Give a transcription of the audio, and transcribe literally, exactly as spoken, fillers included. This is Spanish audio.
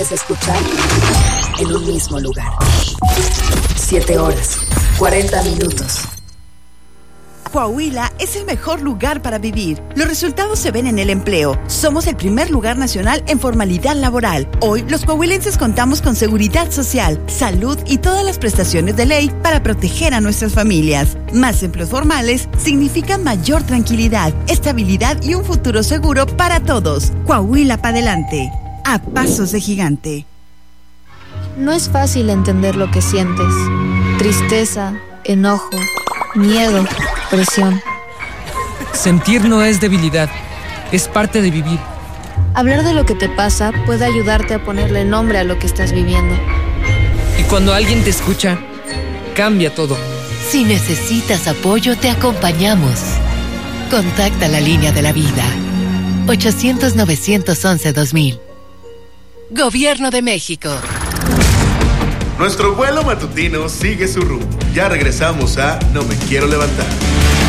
Escuchar en un mismo lugar. Siete horas, cuarenta minutos. Coahuila es el mejor lugar para vivir. Los resultados se ven en el empleo. Somos el primer lugar nacional en formalidad laboral. Hoy, los coahuilenses contamos con seguridad social, salud y todas las prestaciones de ley para proteger a nuestras familias. Más empleos formales significan mayor tranquilidad, estabilidad y un futuro seguro para todos. Coahuila para adelante. A pasos de gigante. No es fácil entender lo que sientes. Tristeza, enojo, miedo, presión. Sentir no es debilidad, es parte de vivir. Hablar de lo que te pasa puede ayudarte a ponerle nombre a lo que estás viviendo. Y cuando alguien te escucha, cambia todo. Si necesitas apoyo, te acompañamos. Contacta la línea de la vida. ochocientos, novecientos once, dos mil. Gobierno de México. Nuestro vuelo matutino sigue su rumbo. Ya regresamos a No Me Quiero Levantar.